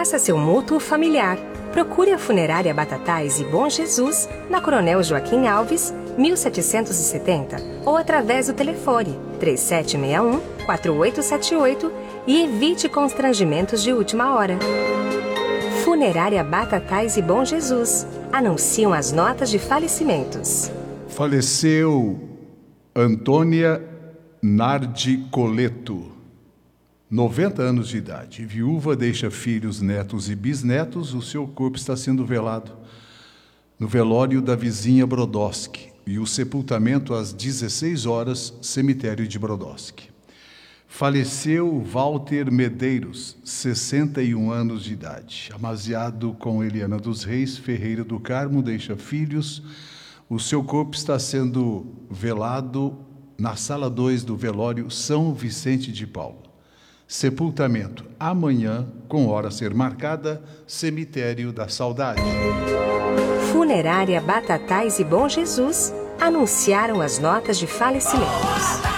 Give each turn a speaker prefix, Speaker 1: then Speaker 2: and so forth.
Speaker 1: Faça seu mútuo familiar. Procure a Funerária Batatais e Bom Jesus, na Coronel Joaquim Alves, 1770, ou através do telefone 3761-4878 e evite constrangimentos de última hora. Funerária Batatais e Bom Jesus. Anunciam as notas de falecimentos.
Speaker 2: Faleceu Antônia Nardi Coleto, 90 anos de idade. Viúva, deixa filhos, netos e bisnetos. O seu corpo está sendo velado no velório da vizinha Brodowski e o sepultamento às 16 horas, cemitério de Brodowski. Faleceu Walter Medeiros, 61 anos de idade. Amaziado com Eliana dos Reis Ferreira do Carmo, deixa filhos. O seu corpo está sendo velado na sala 2 do velório São Vicente de Paulo. Sepultamento amanhã, com hora a ser marcada, cemitério da Saudade.
Speaker 1: Funerária Batatais e Bom Jesus anunciaram as notas de falecimentos.